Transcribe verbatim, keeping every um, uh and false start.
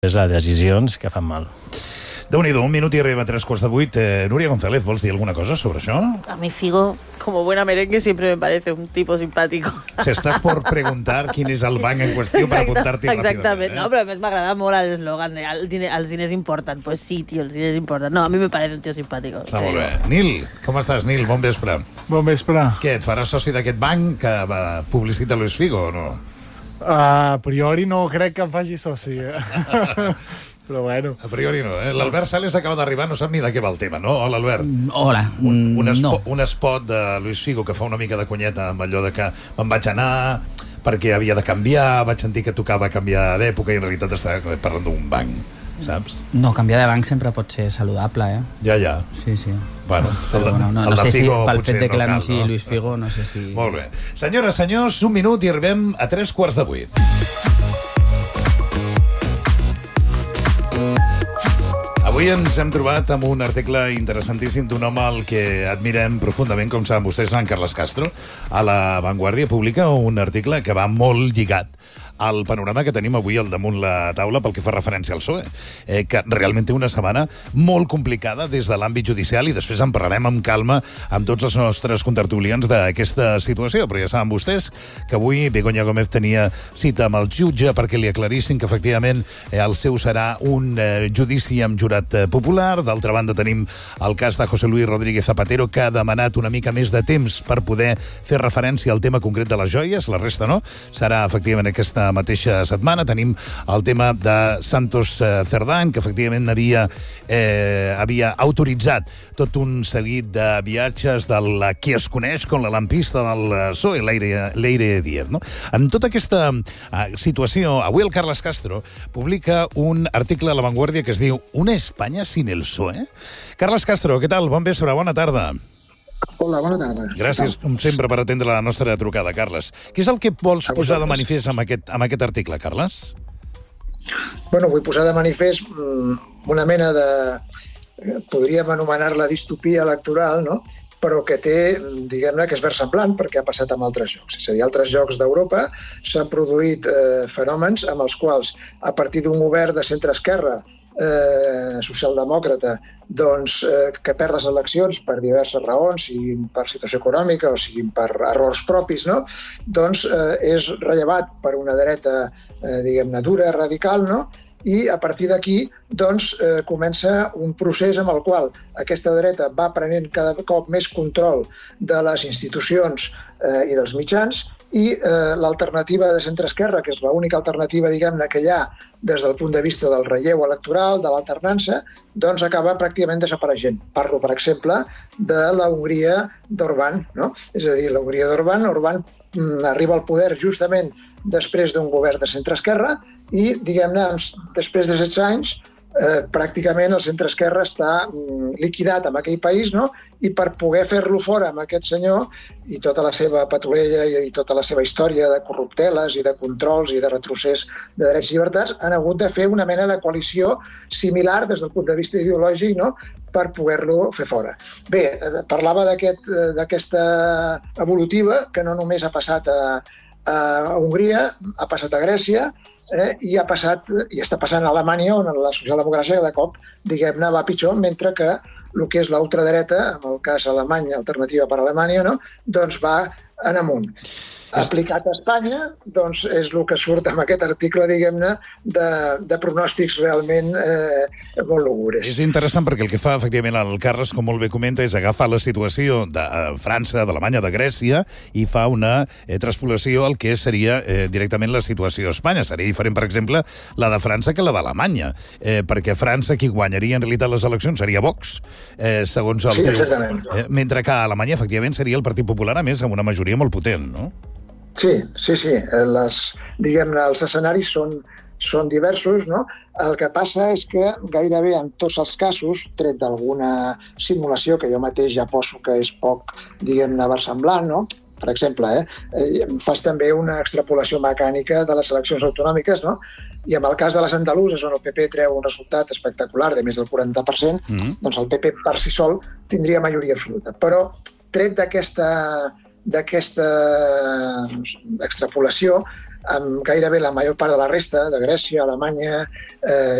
a decisions que fan mal. Déu-n'hi-do, un minut i arriba a tres quarts de vuit. Eh, Núria González, ¿vols dir alguna cosa sobre això? A mi Figo, como buena merengue, siempre me parece un tipo simpático. Si estàs por preguntar quin és el banc en qüestió per apuntar-t'hi ràpidament. Exactament, no, però a més m'agrada molt l'eslògan de el diner, els diners importen. Pues sí, tio, els diners importen. No, a mi me parece un tio simpático. Està molt bé. Nil, com estàs, Nil? Bon vespre. Bon vespre. Què, et faràs soci d'aquest banc que va publicita Luis Figo o no? Uh, a priori no crec que em faci soci. Eh? Però bueno. A priori no, eh? L'Albert Sales acaba d'arribar, no sap ni de què va el tema, no? Hola, Albert. Hola, un, un, espo, no. un spot de Luis Figo que fa una mica de conyeta amb allò de que me'n vaig anar perquè havia de canviar, vaig sentir que tocava canviar d'època i en realitat estava parlant d'un banc, saps? No, canviar de banc sempre pot ser saludable, eh? Ja, ja. Sí, sí. Bueno, però no, no, no sé si pel fet de que l'anunci no Luis Figo, no sé si... Molt bé. Senyores, senyors, un minut i arribem a tres quarts de vuit. Avui ens hem trobat amb un article interessantíssim d'un home al que admirem profundament, com saben vostès, en Carles Castro. A La Vanguardia publica un article que va molt lligat al panorama que tenim avui al damunt la taula pel que fa referència al P S O E, eh, que realment té una setmana molt complicada des de l'àmbit judicial i després en parlarem amb calma amb tots els nostres contertulians d'aquesta situació, però ja saben vostès que avui Begoña Gómez tenia cita amb el jutge perquè li aclarissin que efectivament eh, el seu serà un eh, judici amb jurat eh, popular. D'altra banda tenim el cas de José Luis Rodríguez Zapatero, que ha demanat una mica més de temps per poder fer referència al tema concret de les joies, la resta no, serà efectivament aquesta mateixa setmana. Tenim el tema de Santos Cerdán, que efectivament havia, eh, havia autoritzat tot un seguit de viatges del que es coneix com la lampista del P S O E, Leire Díez. No? En tota aquesta eh, situació, avui el Carles Castro publica un article a La Vanguardia que es diu Una Espanya sin el P S O E? Carles Castro, què tal? Bon vespre, bona tarda. Hola, bona tarda. Gràcies, com sempre, per atendre la nostra trucada, Carles. Què és el que vols posar de manifest amb aquest, amb aquest article, Carles? Bueno, vull posar de manifest una mena de... podríem anomenar-la distopia electoral, no? Però que té, diguem-ne, que és versemblant perquè ha passat amb altres jocs. És a dir, altres jocs d'Europa s'han produït eh, fenòmens amb els quals, a partir d'un govern de centre-esquerra Eh, socialdemòcrata doncs, eh, que perd les eleccions per diverses raons, siguin per situació econòmica o siguin per errors propis, no? Doncs eh, és rellevat per una dreta eh, diguem-ne dura, radical, no? I a partir d'aquí doncs, eh, comença un procés amb el qual aquesta dreta va prenent cada cop més control de les institucions eh, i dels mitjans, i eh, l'alternativa de centre-esquerra, que és l'única alternativa, diguem-ne, que hi ha des del punt de vista del relleu electoral, de l'alternança, doncs acaba pràcticament desapareixent. Parlo, per exemple, de la Hongria d'Orbán, no? És a dir, la Hongria d'Orbán, Orbán mm, arriba al poder justament després d'un govern de centre-esquerra i, diguem-ne, després de setze anys, eh, pràcticament el centre-esquerra està mm, liquidat en aquell país, no? I per poder fer-lo fora amb aquest senyor i tota la seva patrulla i, i tota la seva història de corrupteles i de controls i de retrocés de drets i llibertats, han hagut de fer una mena de coalició similar des del punt de vista ideològic, no?, per poder-lo fer fora. Bé, eh, parlava d'aquesta aquest, evolutiva que no només ha passat a, a Hongria, ha passat a Grècia, Eh, i ha passat, i està passant a Alemanya, on la socialdemocràcia de cop, diguem-ne, va pitjor, mentre que el que és l'ultradreta, en el cas alemany, Alternativa per Alemanya, no? Doncs va en amunt. Aplicat a Espanya, doncs és el que surt amb aquest article, diguem-ne, de, de pronòstics realment eh, molt lúgubres. És interessant perquè el que fa, efectivament, el Carles, com molt bé comenta, és agafar la situació de França, d'Alemanya, de Grècia, i fa una eh, transpolació al que seria eh, directament la situació a Espanya. Seria diferent, per exemple, la de França que la d'Alemanya, eh, perquè a França qui guanyaria en realitat les eleccions seria Vox, eh, segons el sí, teu... exactament. Eh, mentre que a Alemanya, efectivament, seria el Partit Popular, a més, amb una majoria molt potent, no? Sí, sí, sí. Les, diguem-ne, els escenaris són, són diversos, no? El que passa és que gairebé en tots els casos, tret d'alguna simulació que jo mateix ja poso que és poc, diguem-ne, versemblant, no? Per exemple, eh, fas també una extrapolació mecànica de les eleccions autonòmiques, no? I en el cas de les andaluses, on el P P treu un resultat espectacular de més del quaranta per cent, mm-hmm. doncs el P P per si sol tindria majoria absoluta. Però tret d'aquesta d'aquesta extrapolació, amb gairebé la major part de la resta, de Grècia, Alemanya, eh,